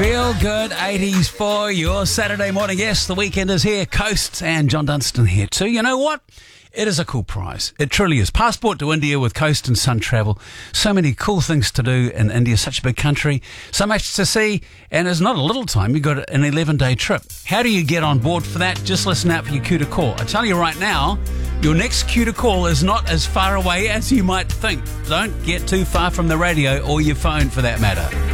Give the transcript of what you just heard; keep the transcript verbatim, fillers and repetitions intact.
Feel good eighties for your Saturday morning. Yes, the weekend is here. Coast and John Dunstan here too. You know what? It is a cool prize. It truly is. Passport to India with Coast and Sun Travel. So many cool things to do in India. Such a big country. So much to see. And it's not a little time. You've got an eleven-day trip. How do you get on board for that? Just listen out for your cue to call. I tell you right now, your next cue to call is not as far away as you might think. Don't get too far from the radio or your phone for that matter.